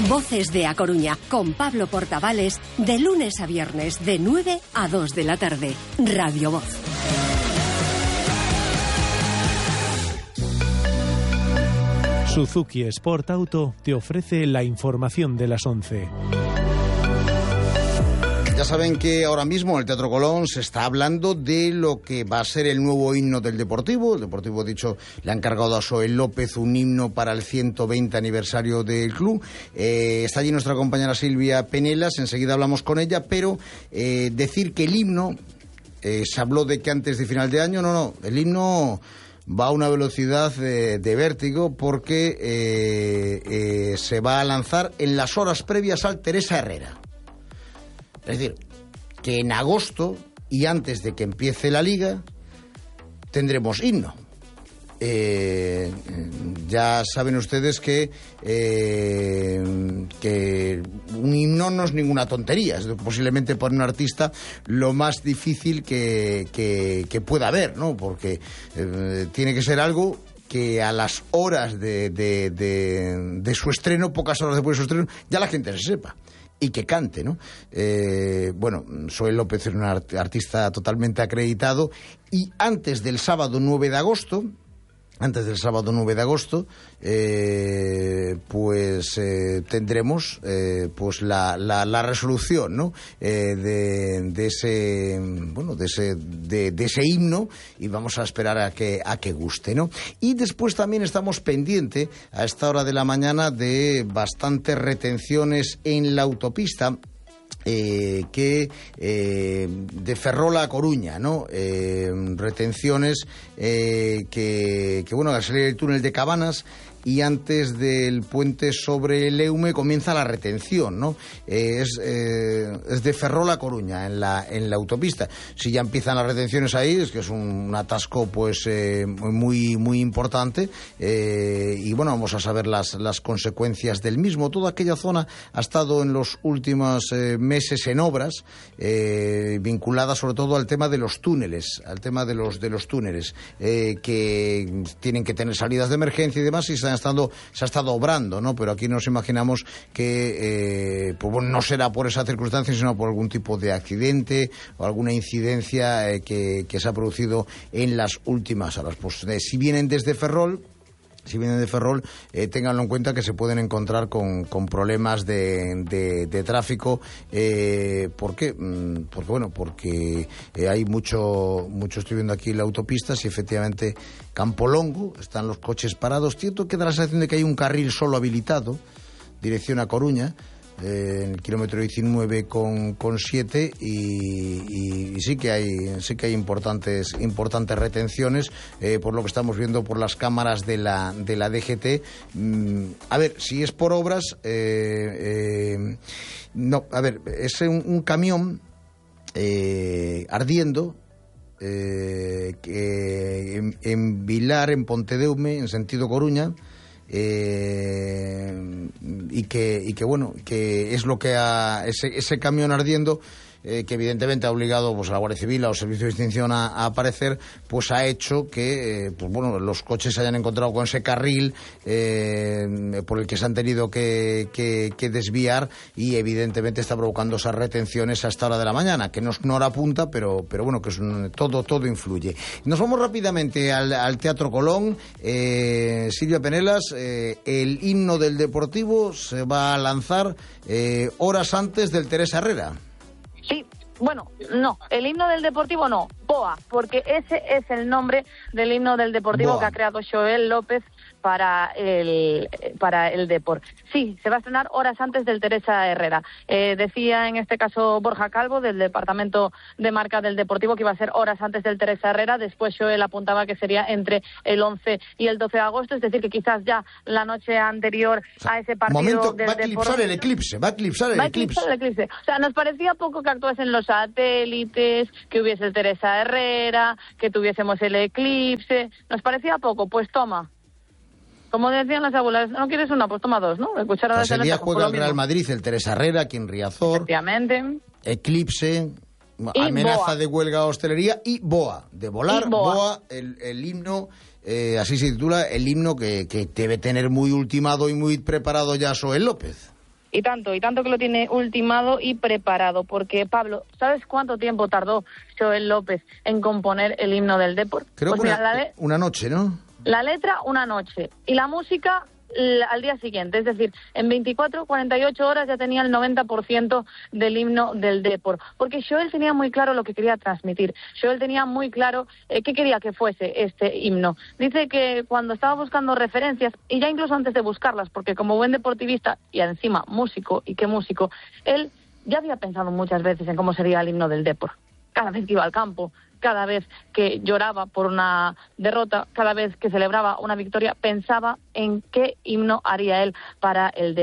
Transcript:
Voces de A Coruña, con Pablo Portavales, de lunes a viernes, de 9 a 2 de la tarde. Radio Voz. Suzuki Sport Auto te ofrece la información de las 11. Ya saben que ahora mismo en el Teatro Colón se está hablando de lo que va a ser el nuevo himno del Deportivo. El Deportivo, dicho, le ha encargado a Soel López un himno para el 120 aniversario del club. Está allí nuestra compañera Silvia Penelas, enseguida hablamos con ella, pero decir que el himno, se habló de que antes de final de año, no, el himno va a una velocidad de vértigo porque se va a lanzar en las horas previas al Teresa Herrera. Es decir, que en agosto y antes de que empiece la Liga tendremos himno. Ya saben ustedes que un himno no es ninguna tontería. Es posiblemente para un artista lo más difícil que pueda haber, ¿no? Porque tiene que ser algo que a las horas de su estreno, pocas horas después de su estreno, ya la gente se sepa y que cante, ¿no? Bueno, Soel López es un artista totalmente acreditado, y antes del sábado 9 de agosto, tendremos pues la resolución, ¿no? de ese himno, y vamos a esperar a que guste, ¿no? Y después también estamos pendientes a esta hora de la mañana de bastantes retenciones en la autopista de Ferrol a Coruña, ¿no? Retenciones que al salir del túnel de Cabanas y antes del puente sobre el Eume comienza la retención, ¿no? Es de Ferrol a Coruña en la autopista. Si ya empiezan las retenciones ahí, es que es un atasco pues muy muy importante, y bueno, vamos a saber las consecuencias del mismo. Toda aquella zona ha estado en los últimos meses en obras, vinculada sobre todo al tema de los túneles, que tienen que tener salidas de emergencia y demás, y se ha estado obrando, ¿no? Pero aquí nos imaginamos que no será por esa circunstancia, sino por algún tipo de accidente o alguna incidencia que se ha producido en las últimas horas. Pues si vienen de Ferrol, ténganlo en cuenta, que se pueden encontrar con problemas de tráfico. ¿Por qué? Porque hay mucho, estoy viendo aquí la autopista, si efectivamente Campolongo, están los coches parados. Cierto que da la sensación de que hay un carril solo habilitado, dirección a Coruña, en el kilómetro 19,7, y sí que hay importantes retenciones, por lo que estamos viendo por las cámaras de la DGT. A ver, si es por obras, no, a ver, es un camión ardiendo, que en Vilar, en Pontedeume, en sentido Coruña, y que es lo que ese camión ardiendo, que evidentemente ha obligado pues a la Guardia Civil, a los servicios de extinción a aparecer, pues ha hecho que los coches se hayan encontrado con ese carril por el que se han tenido que desviar, y evidentemente está provocando esas retenciones a esta hora de la mañana, que no es hora punta, pero bueno, que es todo influye. Nos vamos rápidamente al Teatro Colón. Silvia Penelas, el himno del Deportivo se va a lanzar horas antes del Teresa Herrera. Sí, bueno, no, el himno del Deportivo no, BOA, porque ese es el nombre del himno del Deportivo, BOA, que ha creado Soel López para el Depor. Sí, se va a estrenar horas antes del Teresa Herrera. Decía en este caso Borja Calvo, del departamento de marca del Deportivo, que iba a ser horas antes del Teresa Herrera. Después Soel apuntaba que sería entre el 11 y el 12 de agosto, es decir, que quizás ya la noche anterior a ese partido del Depor. Va a eclipsar el eclipse. O sea, nos parecía poco que actuasen los satélites, que hubiese el Teresa Herrera, que tuviésemos el eclipse. Nos parecía poco, pues toma. Como decían las abuelas, no quieres una, pues toma dos, ¿no? Ese día juega el Real Madrid, el Teresa Herrera, aquí en Riazor. Efectivamente. Eclipse, amenaza de huelga a hostelería, y BOA, de volar, BOA, el himno, así se titula, el himno que debe tener muy ultimado y muy preparado ya Soel López. Y tanto que lo tiene ultimado y preparado, porque Pablo, ¿sabes cuánto tiempo tardó Joel López en componer el himno del Depor? Creo que una noche, ¿no? La letra, una noche, y la música al día siguiente, es decir, en 24, 48 horas ya tenía el 90% del himno del Depor, porque Joel tenía muy claro lo que quería transmitir, Joel tenía muy claro qué quería que fuese este himno. Dice que cuando estaba buscando referencias, y ya incluso antes de buscarlas, porque como buen deportivista, y encima músico, y qué músico, él ya había pensado muchas veces en cómo sería el himno del Depor. Cada vez que iba al campo, cada vez que lloraba por una derrota, cada vez que celebraba una victoria, pensaba en qué himno haría él para el Depor.